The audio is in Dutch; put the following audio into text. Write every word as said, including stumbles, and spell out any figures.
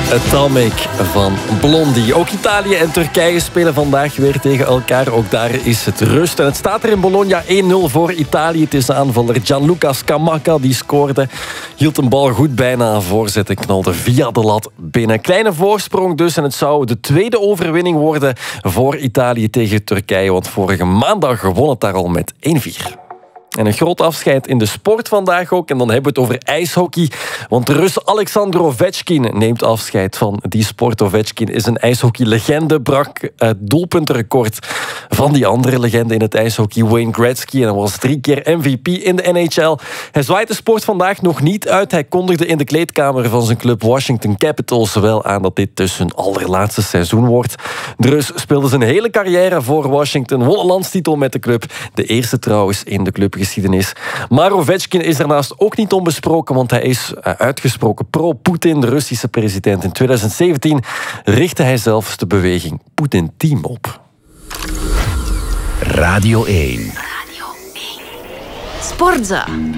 Atomic van Blondie. Ook Italië en Turkije spelen vandaag weer tegen elkaar. Ook daar is het rust. En het staat er in Bologna één nul voor Italië. Het is de aanvaller Gianluca Scamacca die scoorde. Hield een bal goed bijna aan voorzet en knalde via de lat binnen. Kleine voorsprong dus. En het zou de tweede overwinning worden voor Italië tegen Turkije. Want vorige maandag won het daar al met één vier. En een groot afscheid in de sport vandaag ook. En dan hebben we het over ijshockey. Want de Rus Alexander Ovechkin neemt afscheid van die sport. Ovechkin is een ijshockeylegende. Brak het doelpuntenrecord van die andere legende in het ijshockey, Wayne Gretzky. En hij was drie keer M V P in de N H L. Hij zwaait de sport vandaag nog niet uit. Hij kondigde in de kleedkamer van zijn club Washington Capitals wel aan dat dit dus zijn allerlaatste seizoen wordt. De Rus speelde zijn hele carrière voor Washington. Won een landstitel met de club. De eerste trouwens in de clubgeschiedenis. Maar Ovechkin is daarnaast ook niet onbesproken, want hij is uitgesproken pro-Poetin, de Russische president. In twintig zeventien richtte hij zelfs de beweging Poetin Team op. Radio één. Radio één. Sportza.